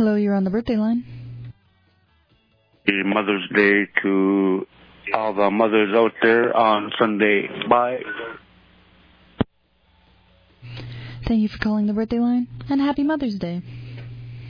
Hello, you're on the birthday line. Happy Mother's Day to all the mothers out there on Sunday. Bye. Thank you for calling the birthday line, and happy Mother's Day.